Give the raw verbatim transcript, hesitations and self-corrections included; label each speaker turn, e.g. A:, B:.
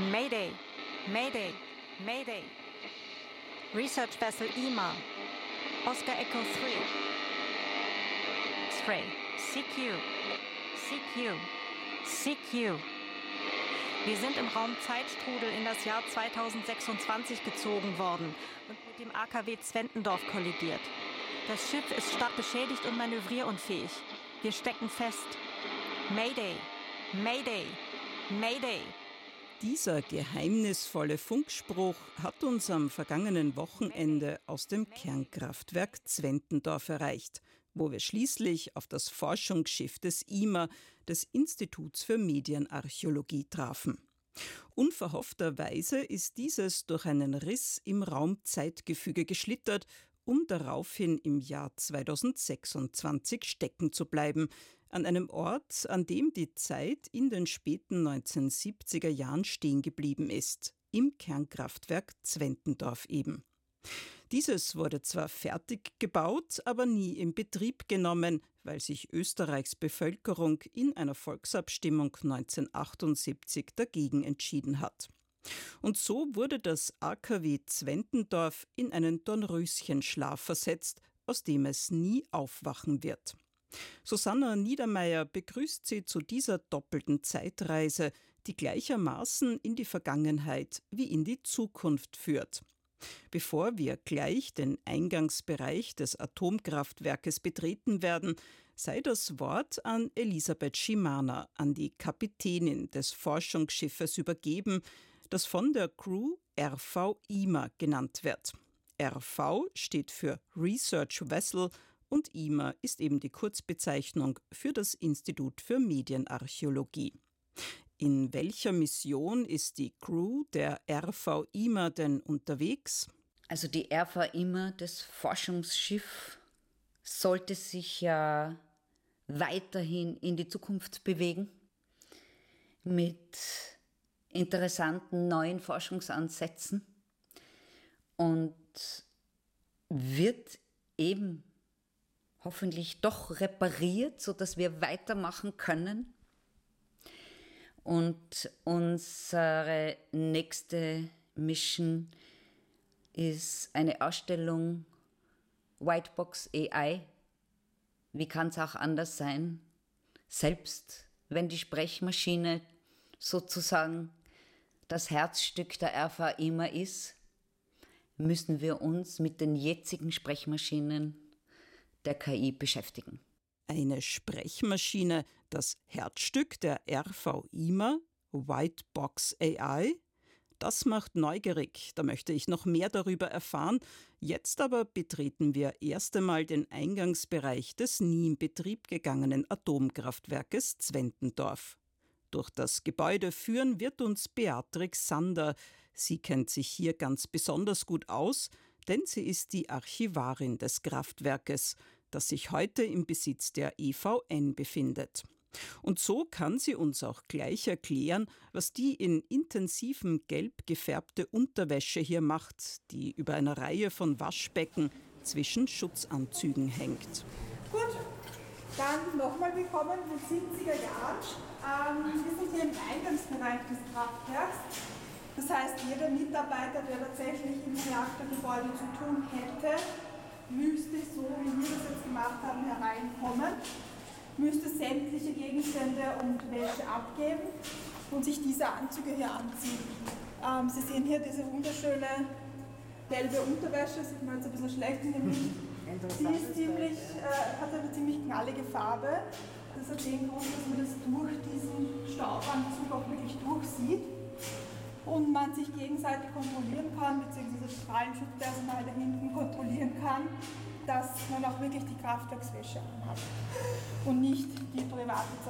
A: Mayday, Mayday, Mayday. Research Vessel I M A, Oscar Echo drei. X-Ray, C Q, C Q, C Q. Wir sind im Raum Zeitstrudel in das Jahr zweitausendsechsundzwanzig gezogen worden und mit dem A K W Zwentendorf kollidiert. Das Schiff ist stark beschädigt und manövrierunfähig. Wir stecken fest. Mayday, Mayday, Mayday.
B: Dieser geheimnisvolle Funkspruch hat uns am vergangenen Wochenende aus dem Kernkraftwerk Zwentendorf erreicht, wo wir schließlich auf das Forschungsschiff des I M A, des Instituts für Medienarchäologie, trafen. Unverhoffterweise ist dieses durch einen Riss im Raumzeitgefüge geschlittert, um daraufhin im Jahr zweitausendsechsundzwanzig stecken zu bleiben, an einem Ort, an dem die Zeit in den späten neunzehnhundertsiebziger Jahren stehen geblieben ist, im Kernkraftwerk Zwentendorf eben. Dieses wurde zwar fertig gebaut, aber nie in Betrieb genommen, weil sich Österreichs Bevölkerung in einer Volksabstimmung neunzehnhundertachtundsiebzig dagegen entschieden hat. Und so wurde das A K W Zwentendorf in einen Dornröschenschlaf versetzt, aus dem es nie aufwachen wird. Susanna Niedermeyer begrüßt Sie zu dieser doppelten Zeitreise, die gleichermaßen in die Vergangenheit wie in die Zukunft führt. Bevor wir gleich den Eingangsbereich des Atomkraftwerkes betreten werden, sei das Wort an Elisabeth Schimaner, an die Kapitänin des Forschungsschiffes übergeben, das von der Crew R V I M A genannt wird. R V steht für Research Vessel und I M A ist eben die Kurzbezeichnung für das Institut für Medienarchäologie. In welcher Mission ist die Crew der R V I M A denn unterwegs?
C: Also die R V I M A, das Forschungsschiff, sollte sich ja weiterhin in die Zukunft bewegen mit interessanten neuen Forschungsansätzen und wird eben hoffentlich doch repariert, sodass wir weitermachen können. Und unsere nächste Mission ist eine Ausstellung Whitebox A I. Wie kann es auch anders sein? Selbst wenn die Sprechmaschine sozusagen das Herzstück der R V I M A ist, müssen wir uns mit den jetzigen Sprechmaschinen der K I beschäftigen.
B: Eine Sprechmaschine, das Herzstück der R V I M A, Whitebox A I? Das macht neugierig, da möchte ich noch mehr darüber erfahren. Jetzt aber betreten wir erst einmal den Eingangsbereich des nie in Betrieb gegangenen Atomkraftwerkes Zwentendorf. Durch das Gebäude führen wird uns Beatrix Sander. Sie kennt sich hier ganz besonders gut aus, denn sie ist die Archivarin des Kraftwerkes, das sich heute im Besitz der E V N befindet. Und so kann sie uns auch gleich erklären, was die in intensivem Gelb gefärbte Unterwäsche hier macht, die über einer Reihe von Waschbecken zwischen Schutzanzügen hängt.
D: Gut, dann nochmal willkommen in den siebziger Jahren. Ähm, wir sind hier im Eingangsbereich des Kraftwerks. Das heißt, jeder Mitarbeiter, der tatsächlich im Reaktorgebäude zu tun hätte, müsste, so wie wir das jetzt gemacht haben, hereinkommen, müsste sämtliche Gegenstände und Wäsche abgeben und sich diese Anzüge hier anziehen. Ähm, Sie sehen hier diese wunderschöne gelbe Unterwäsche, sieht man jetzt ein bisschen schlecht in dem Licht. Die ist ziemlich, äh, hat eine ziemlich knallige Farbe. Das hat den Grund, dass man das durch diesen Staubanzug auch wirklich durchsieht und man sich gegenseitig kontrollieren kann, beziehungsweise das Strahlenschutzpersonal da hinten kontrollieren kann, dass man auch wirklich die Kraftwerkswäsche anhat und nicht die private zur